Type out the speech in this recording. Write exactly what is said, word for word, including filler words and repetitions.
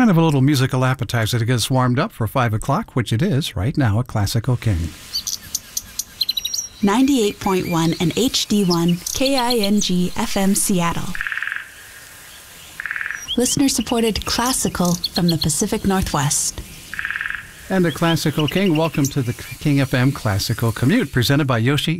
Kind of a little musical appetizer to get us warmed up for five o'clock, which it is right now at Classical King. ninety-eight point one and H D one K I N G F M Seattle. Listener-supported classical from the Pacific Northwest. And the Classical King, welcome to the King F M Classical Commute, presented by Yoshi